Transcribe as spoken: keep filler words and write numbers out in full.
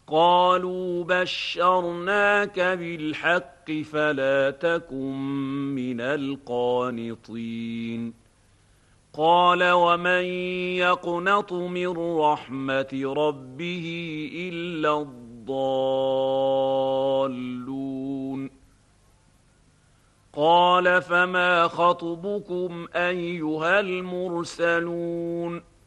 قالوا بشرناك بالحق فلا تكن من القانطين قال ومن يقنط من رحمة ربه إلا الضالون قال فما خطبكم أيها المرسلون